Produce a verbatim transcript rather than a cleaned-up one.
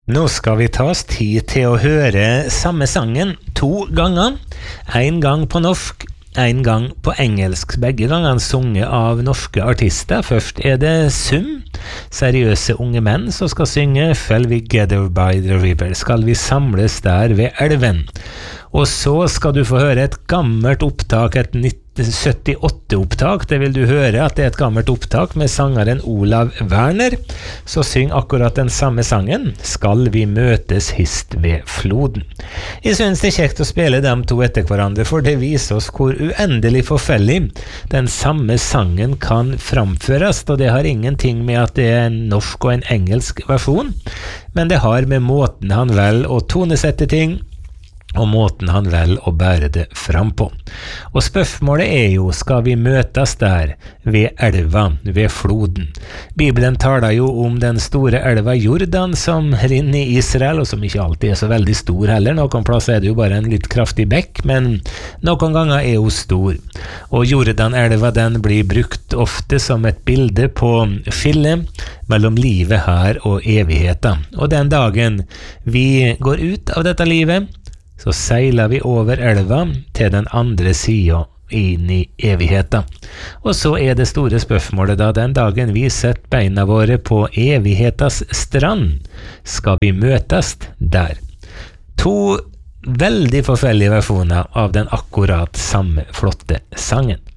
Nå skal vi ta oss tid til å høre samme sangen to ganger. En gang på norsk, en gang på engelsk. Begge gangene sunget av norske artister. Først er det Sum, seriøse unge menn som skal synge Shall we gather by the river? Skal vi samles der ved elven? Og så skal du få høre et gammelt opptak, et syttiåtte-opptak. Det vil du høre at det er et gammelt opptak med sangeren Olav Werner. Så syng akkurat den samme sangen, Skal vi møtes hist ved floden. Jeg synes det er kjekt å spille dem to etter hverandre, for det viser oss hvor uendelig forskjellig den samme sangen kan framføres, og det har ingenting med at det er en norsk og en engelsk versjon, men det har med måten han velger å tonesette ting, og måten han vel å bære det fram på. Og spørsmålet er jo, skal vi møtes der ved elva, ved floden? Bibelen taler jo om den store elva Jordan som rinner i Israel, og som ikke alltid er så veldig stor heller. Noen plass er det jo bare en litt kraftig bekk, men noen ganger er hun stor. Og Jordan-elva den blir brukt ofte som et bilde på skillet mellom livet her og evigheten. Og den dagen vi går ut av dette livet, så seiler vi over elva til den andre siden inn i evigheten. Og så er det store spørsmålet da, den dagen vi setter beina våre på evighetens strand, skal vi møtes der? To veldig forskjellige versjoner av den akkurat samme flotte sangen.